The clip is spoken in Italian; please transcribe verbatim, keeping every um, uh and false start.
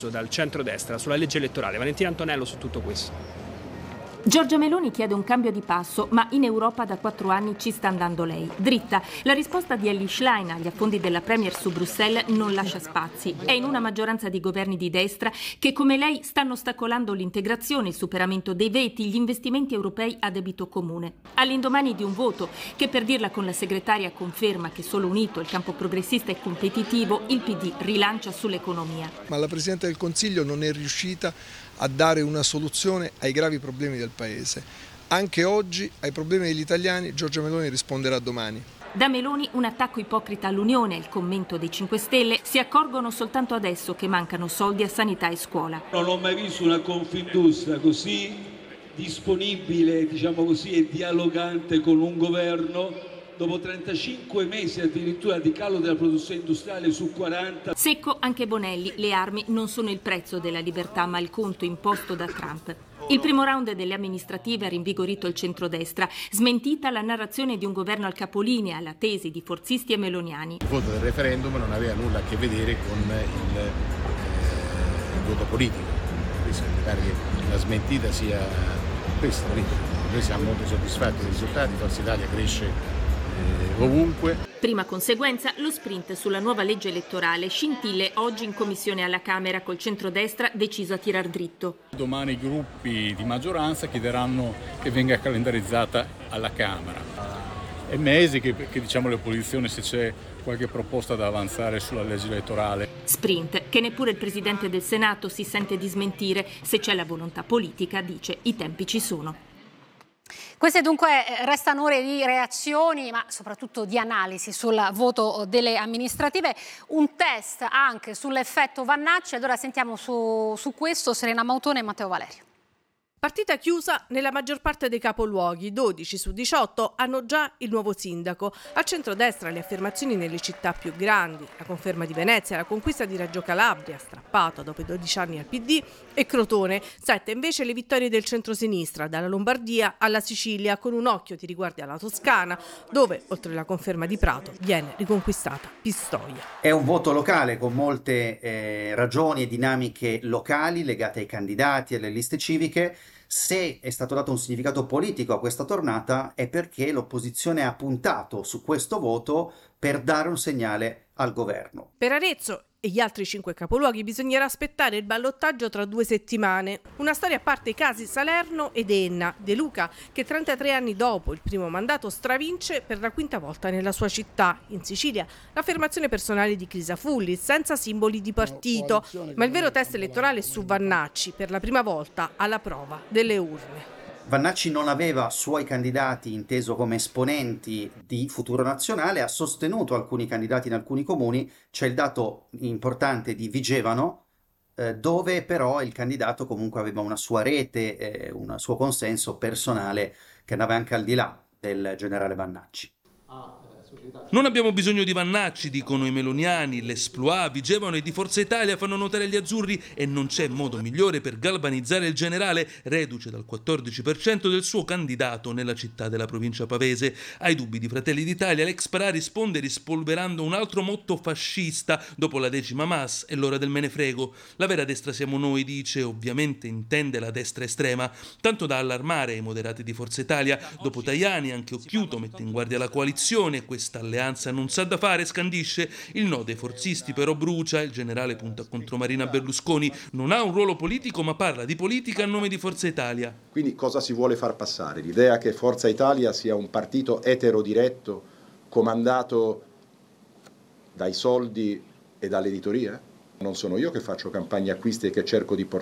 Dal centrodestra sulla legge elettorale. Valentina Antonello su tutto questo. Giorgia Meloni chiede un cambio di passo, ma in Europa da quattro anni ci sta andando lei. Dritta, la risposta di Elly Schlein agli affondi della Premier su Bruxelles non lascia spazi. È in una maggioranza di governi di destra che, come lei, stanno ostacolando l'integrazione, il superamento dei veti, gli investimenti europei a debito comune. All'indomani di un voto che, per dirla con la segretaria, conferma che solo unito il campo progressista e competitivo, il P D rilancia sull'economia. Ma la Presidente del Consiglio non è riuscita a dare una soluzione ai gravi problemi del Paese. Anche oggi ai problemi degli italiani Giorgia Meloni risponderà domani. Da Meloni un attacco ipocrita all'Unione, il commento dei cinque Stelle, si accorgono soltanto adesso che mancano soldi a sanità e scuola. Non ho mai visto una Confindustria così disponibile, diciamo così, e dialogante con un governo. Dopo trentacinque mesi addirittura di calo della produzione industriale su quaranta. Secco anche Bonelli, le armi non sono il prezzo della libertà ma il conto imposto da Trump. Il primo round delle amministrative ha rinvigorito il centrodestra, smentita la narrazione di un governo al capolinea, la tesi di forzisti e meloniani. Il voto del referendum non aveva nulla a che vedere con il, eh, il voto politico, questo mi pare che la smentita sia questa. Noi siamo molto soddisfatti dei risultati, Forza Italia cresce ovunque. Prima conseguenza, lo sprint sulla nuova legge elettorale, scintille oggi in commissione alla Camera col centrodestra deciso a tirar dritto. Domani i gruppi di maggioranza chiederanno che venga calendarizzata alla Camera. È mesi che, che diciamo le opposizioni se c'è qualche proposta da avanzare sulla legge elettorale. Sprint che neppure il Presidente del Senato si sente di smentire. Se c'è la volontà politica, dice, i tempi ci sono. Queste dunque restano ore di reazioni, ma soprattutto di analisi sul voto delle amministrative. Un test anche sull'effetto Vannacci. Allora sentiamo su, su questo Serena Mautone e Matteo Valerio. Partita chiusa nella maggior parte dei capoluoghi, dodici su diciotto hanno già il nuovo sindaco. Al centrodestra le affermazioni nelle città più grandi, la conferma di Venezia, la conquista di Reggio Calabria, strappata dopo dodici anni al P D, e Crotone. Sette invece le vittorie del centrosinistra, dalla Lombardia alla Sicilia, con un occhio di riguardi alla Toscana, dove, oltre alla conferma di Prato, viene riconquistata Pistoia. È un voto locale con molte eh, ragioni e dinamiche locali legate ai candidati e alle liste civiche. Se è stato dato un significato politico a questa tornata è perché l'opposizione ha puntato su questo voto per dare un segnale al governo. Per Arezzo e gli altri cinque capoluoghi bisognerà aspettare il ballottaggio tra due settimane. Una storia a parte i casi Salerno ed Enna. De Luca, che trentatré anni dopo il primo mandato stravince per la quinta volta nella sua città. In Sicilia l'affermazione personale di Crisafulli, senza simboli di partito. Ma il vero test elettorale è su Vannacci, per la prima volta alla prova delle urne. Vannacci non aveva suoi candidati inteso come esponenti di Futuro Nazionale, ha sostenuto alcuni candidati in alcuni comuni. C'è il dato importante di Vigevano, eh, dove però il candidato comunque aveva una sua rete, eh, un suo consenso personale che andava anche al di là del generale Vannacci. Non abbiamo bisogno di Vannacci, dicono i meloniani, l'Esploit, Vigevano e di Forza Italia fanno notare agli azzurri, e non c'è modo migliore per galvanizzare il generale, reduce dal quattordici per cento del suo candidato nella città della provincia pavese. Ai dubbi di Fratelli d'Italia, l'ex Parà risponde rispolverando un altro motto fascista dopo la decima Mas e l'ora del me ne frego. La vera destra siamo noi, dice, ovviamente intende la destra estrema, tanto da allarmare i moderati di Forza Italia. Dopo Tajani anche Occhiuto mette in guardia la coalizione e questa alleanza non sa da fare, scandisce. Il no dei forzisti però brucia, il generale punta contro Marina Berlusconi, non ha un ruolo politico ma parla di politica a nome di Forza Italia. Quindi cosa si vuole far passare? L'idea che Forza Italia sia un partito eterodiretto comandato dai soldi e dall'editoria? Non sono io che faccio campagne acquisti e che cerco di portare